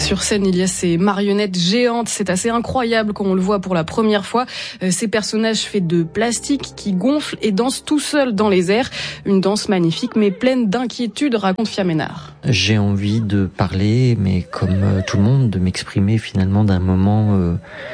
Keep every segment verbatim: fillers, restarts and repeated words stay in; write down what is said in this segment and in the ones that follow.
Sur scène, il y a ces marionnettes géantes. C'est assez incroyable quand on le voit pour la première fois. Ces personnages faits de plastique qui gonflent et dansent tout seuls dans les airs. Une danse magnifique mais pleine d'inquiétude, raconte Fia Ménard. J'ai envie de parler, mais comme tout le monde, de m'exprimer finalement d'un moment euh,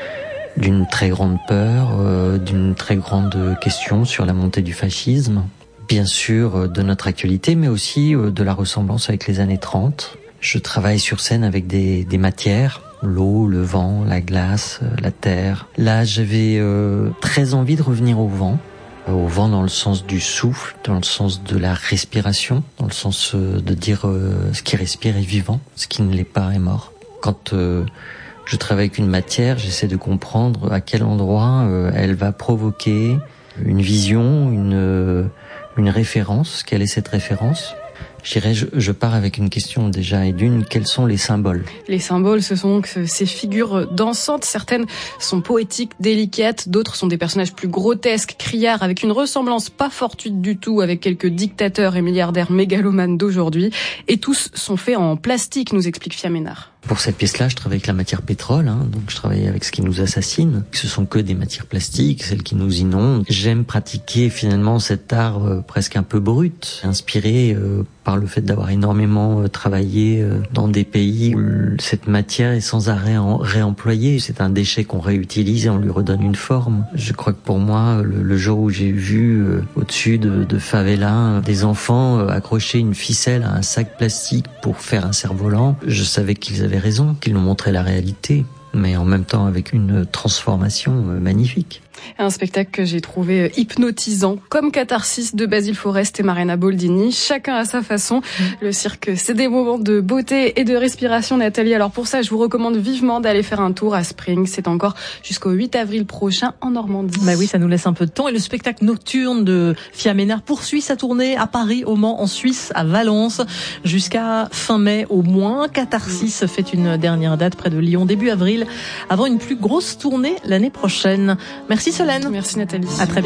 d'une très grande peur, euh, d'une très grande question sur la montée du fascisme. Bien sûr de notre actualité, mais aussi de la ressemblance avec les années trente. Je travaille sur scène avec des, des matières, l'eau, le vent, la glace, la terre. Là, j'avais euh, très envie de revenir au vent. Au vent dans le sens du souffle, dans le sens de la respiration, dans le sens euh, de dire euh, ce qui respire est vivant, ce qui ne l'est pas est mort. Quand euh, je travaille avec une matière, j'essaie de comprendre à quel endroit euh, elle va provoquer une vision, une, euh, une référence. Quelle est cette référence ? Je dirais, je, je pars avec une question déjà, et d'une, quels sont les symboles ? Les symboles, ce sont donc ces figures dansantes. Certaines sont poétiques, délicates, d'autres sont des personnages plus grotesques, criards, avec une ressemblance pas fortuite du tout avec quelques dictateurs et milliardaires mégalomanes d'aujourd'hui. Et tous sont faits en plastique, nous explique Fia Ménard. Pour cette pièce-là, je travaille avec la matière pétrole, hein, donc je travaille avec ce qui nous assassine. Ce sont que des matières plastiques, celles qui nous inondent. J'aime pratiquer finalement cet art euh, presque un peu brut, inspiré euh, par le fait d'avoir énormément euh, travaillé euh, dans des pays où cette matière est sans arrêt en, réemployée. C'est un déchet qu'on réutilise et on lui redonne une forme. Je crois que pour moi, le, le jour où j'ai vu euh, au-dessus de, de favelas des enfants euh, accrocher une ficelle à un sac plastique pour faire un cerf-volant, je savais qu'ils avaient raison, qu'ils nous montraient la réalité, mais en même temps avec une transformation magnifique. Un spectacle que j'ai trouvé hypnotisant, comme Catharsis de Basile Forest et Marina Boldini, chacun à sa façon. Mmh. Le cirque, c'est des moments de beauté et de respiration, Nathalie. Alors pour ça, je vous recommande vivement d'aller faire un tour à Spring. C'est encore jusqu'au huit avril prochain en Normandie. Bah oui, ça nous laisse un peu de temps. Et le spectacle nocturne de Fia Ménard poursuit sa tournée à Paris, au Mans, en Suisse, à Valence, jusqu'à fin mai au moins. Catharsis fait une dernière date près de Lyon, début avril, avant une plus grosse tournée l'année prochaine. Merci Solène. Merci Nathalie. À très bientôt.